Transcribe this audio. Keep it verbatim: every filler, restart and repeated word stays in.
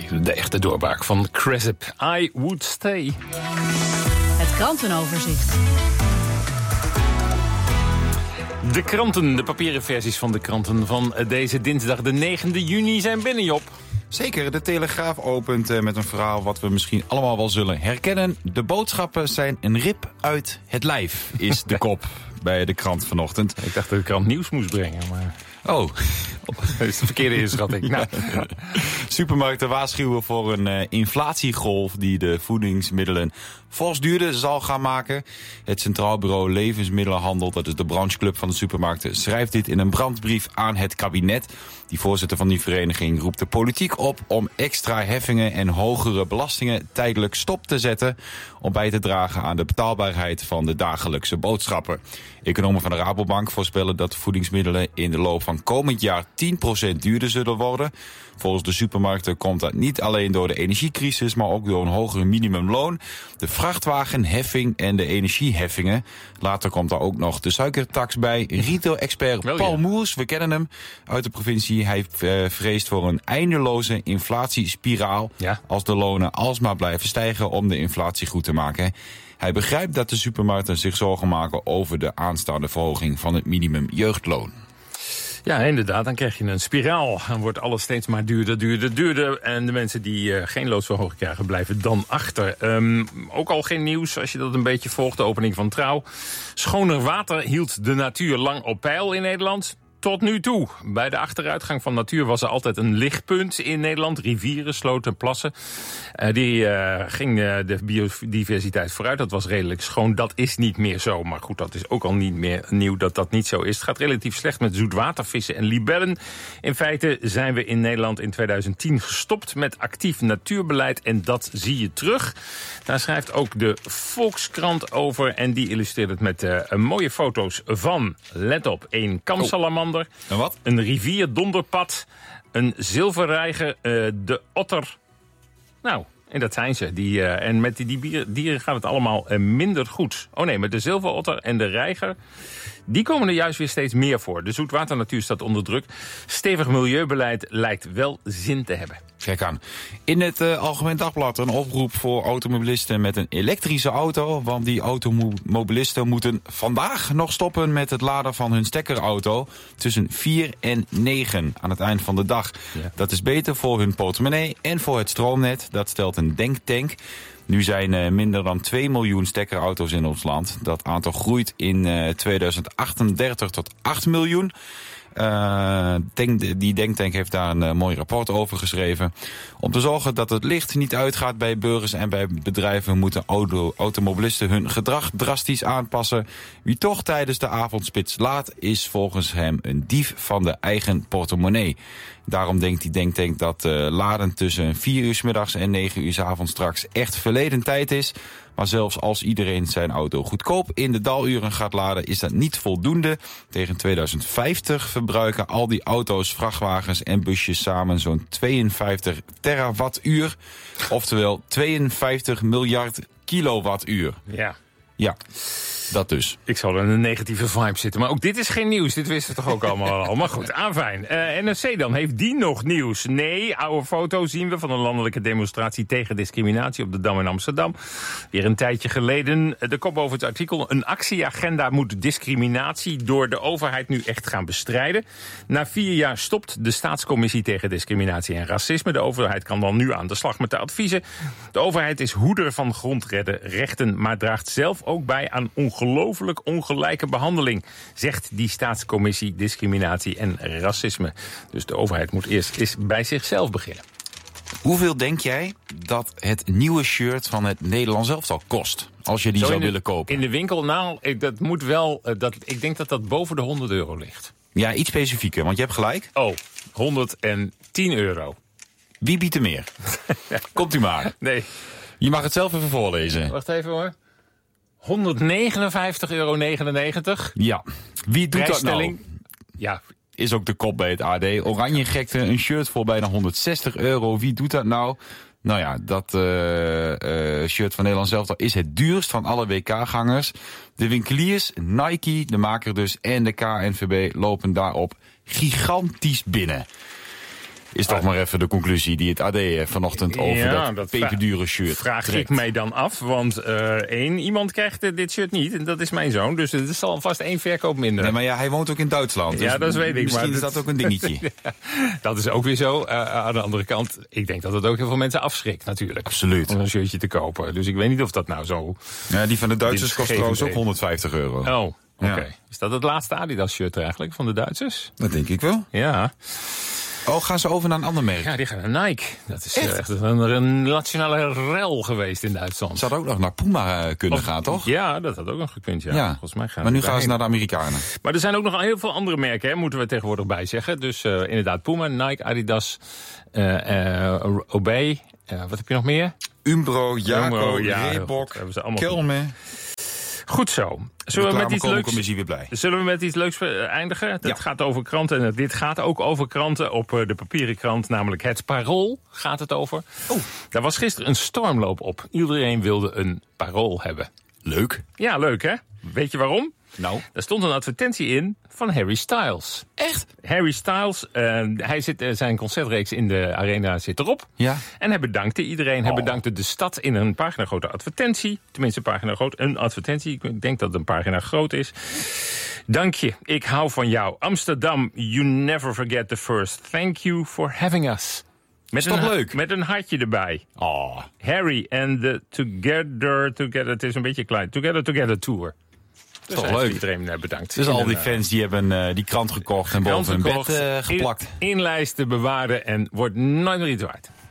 de echte doorbraak van Cresip. I Would Stay. Het krantenoverzicht. De kranten, de papieren versies van de kranten van deze dinsdag de negende juni zijn binnen, Job. Zeker, de Telegraaf opent met een verhaal wat we misschien allemaal wel zullen herkennen. De boodschappen zijn een rip uit het lijf, is de kop bij de krant vanochtend. Ik dacht dat de krant nieuws moest brengen, maar... Oh, dat is de verkeerde inschatting. Nou. Supermarkten waarschuwen voor een uh, inflatiegolf die de voedingsmiddelen fors duurder zal gaan maken. Het Centraal Bureau Levensmiddelenhandel, dat is de brancheclub van de supermarkten, schrijft dit in een brandbrief aan het kabinet. Die voorzitter van die vereniging roept de politiek op om extra heffingen en hogere belastingen tijdelijk stop te zetten om bij te dragen aan de betaalbaarheid van de dagelijkse boodschappen. Economen van de Rabobank voorspellen dat voedingsmiddelen in de loop van komend jaar tien procent duurder zullen worden. Volgens de supermarkten komt dat niet alleen door de energiecrisis, maar ook door een hoger minimumloon, de vrachtwagenheffing en de energieheffingen. Later komt daar ook nog de suikertax bij. Retail-expert Wel, Paul ja. Moers, we kennen hem uit de provincie. Hij uh, vreest voor een eindeloze inflatiespiraal Ja. als de lonen alsmaar blijven stijgen om de inflatie goed te maken. Hij begrijpt dat de supermarkten zich zorgen maken over de aanstaande verhoging van het minimum jeugdloon. Ja, inderdaad, dan krijg je een spiraal. Dan wordt alles steeds maar duurder, duurder, duurder. En de mensen die uh, geen loonsverhoging krijgen, blijven dan achter. Um, ook al geen nieuws, als je dat een beetje volgt, de opening van Trouw. Schoner water hield de natuur lang op peil in Nederland. Tot nu toe. Bij de achteruitgang van natuur was er altijd een lichtpunt in Nederland. Rivieren, sloten, plassen. Uh, die uh, ging uh, de biodiversiteit vooruit. Dat was redelijk schoon. Dat is niet meer zo. Maar goed, dat is ook al niet meer nieuw dat dat niet zo is. Het gaat relatief slecht met zoetwatervissen en libellen. In feite zijn we in Nederland in tweeduizend tien gestopt met actief natuurbeleid. En dat zie je terug. Daar schrijft ook de Volkskrant over. En die illustreert het met uh, mooie foto's van, let op, een kamsalamander. En wat? Een rivierdonderpad, een zilverreiger, uh, de otter. Nou, en dat zijn ze. Die, uh, en met die, die dieren, dieren gaat het allemaal uh, minder goed. Oh nee, met de zilverotter en de reiger, die komen er juist weer steeds meer voor. De zoetwaternatuur staat onder druk. Stevig milieubeleid lijkt wel zin te hebben. Kijk aan. In het uh, Algemeen Dagblad een oproep voor automobilisten met een elektrische auto. Want die automobilisten moeten vandaag nog stoppen met het laden van hun stekkerauto tussen vier en negen aan het eind van de dag. Ja. Dat is beter voor hun portemonnee en voor het stroomnet. Dat stelt een denktank. Nu zijn uh, minder dan twee miljoen stekkerauto's in ons land. Dat aantal groeit in uh, tweeduizend achtendertig tot acht miljoen. Uh, denk, die denktank heeft daar een uh, mooi rapport over geschreven. Om te zorgen dat het licht niet uitgaat bij burgers en bij bedrijven, moeten auto, automobilisten hun gedrag drastisch aanpassen. Wie toch tijdens de avondspits laat, is volgens hem een dief van de eigen portemonnee. Daarom denkt die denktank dat uh, laden tussen vier uur 's middags en negen uur 's avonds straks echt verleden tijd is. Maar zelfs als iedereen zijn auto goedkoop in de daluren gaat laden, is dat niet voldoende. Tegen tweeduizend vijftig verbruiken al die auto's, vrachtwagens en busjes samen zo'n tweeënvijftig terawattuur. Oftewel tweeënvijftig miljard kilowattuur. Ja. Ja, dat dus. Ik zal er in een negatieve vibe zitten. Maar ook dit is geen nieuws. Dit wisten we toch ook allemaal al. Maar goed, aanfijn. Uh, N R C dan, heeft die nog nieuws? Nee, oude foto zien we van een landelijke demonstratie tegen discriminatie op de Dam in Amsterdam. Weer een tijdje geleden. De kop over het artikel. Een actieagenda moet discriminatie door de overheid nu echt gaan bestrijden. Na vier jaar stopt de Staatscommissie tegen discriminatie en racisme. De overheid kan dan nu aan de slag met de adviezen. De overheid is hoeder van grondrechten, maar draagt zelf ook bij aan ongelooflijk ongelijke behandeling, zegt die Staatscommissie Discriminatie en Racisme. Dus de overheid moet eerst eens bij zichzelf beginnen. Hoeveel denk jij dat het nieuwe shirt van het Nederlands elftal kost? Als je die Zo zou de, willen kopen. In de winkel, nou, ik, dat moet wel, dat, ik denk dat dat boven de honderd euro ligt. Ja, iets specifieker, want je hebt gelijk. Oh, honderdtien euro. Wie biedt er meer? Komt u maar. Nee. Je mag het zelf even voorlezen. Wacht even hoor. honderdnegenenvijftig euro negenennegentig. Ja. Wie doet dat nou? Ja. Is ook de kop bij het A D. Oranje gekte, een shirt voor bijna honderdzestig euro. Wie doet dat nou? Nou ja, dat uh, uh, shirt van Nederland zelf is het duurst van alle W K-gangers. De winkeliers, Nike, de maker dus, en de K N V B lopen daarop gigantisch binnen. Is toch maar even de conclusie die het A D vanochtend over Ja, dat, dat peperdure shirt Vraag trekt. ik mij dan af, want uh, één, iemand krijgt uh, dit shirt niet. En dat is mijn zoon, dus het zal vast één verkoop minder. Nee, maar ja, hij woont ook in Duitsland. Dus ja, dat weet ik. Misschien maar is dat ook een dingetje. Dat is ook weer zo. Uh, aan de andere kant, ik denk dat het ook heel veel mensen afschrikt natuurlijk. Absoluut. Om een shirtje te kopen. Dus ik weet niet of dat nou zo... Ja, die van de Duitsers kost trouwens ook G V D. honderdvijftig euro. Oh, oké. Ja. Is dat het laatste Adidas shirt eigenlijk van de Duitsers? Dat denk ik wel. Ja. Oh, gaan ze over naar een ander merk? Ja, die gaan naar Nike. Dat is Echt? uh, echt een, een nationale rel geweest in Duitsland. Ze hadden ook nog naar Puma uh, kunnen of, gaan, toch? Ja, dat had ook nog gekund, ja. ja. Volgens mij gaan maar nu daarheen. gaan ze naar de Amerikanen. Maar er zijn ook nog heel veel andere merken, hè, moeten we tegenwoordig bij zeggen. Dus uh, inderdaad Puma, Nike, Adidas, uh, uh, Obey. Uh, wat heb je nog meer? Umbro, Jaco, Umbro, ja, Reebok, goed, Kelme. Goed zo. Zullen we, met iets leuks, weer blij. zullen we met iets leuks eindigen? Het ja. gaat over kranten en dit gaat ook over kranten op de papieren krant, namelijk het Parool gaat het over. Oh. Daar was gisteren een stormloop op. Iedereen wilde een Parool hebben. Leuk. Ja, leuk hè? Weet je waarom? Nou? Daar stond een advertentie in van Harry Styles. Echt? Harry Styles, uh, hij zit, uh, zijn concertreeks in de arena zit erop. Ja. En hij bedankte iedereen. Hij oh. bedankte de stad in een pagina grote advertentie. Tenminste, een pagina groot. Een advertentie. Ik denk dat het een pagina groot is. Dank je. Ik hou van jou. Amsterdam, you never forget the first. Thank you for having us. Met is toch een, leuk? Met een hartje erbij. Oh. Harry and the Together, Together, het is een beetje klein. Together, Together Tour. Dus toch leuk. Leuk. Iedereen bedankt. Dus al die uh, fans die hebben uh, die krant gekocht en boven hun bed uh, geplakt. In, inlijsten bewaren en wordt nooit meer iets waard.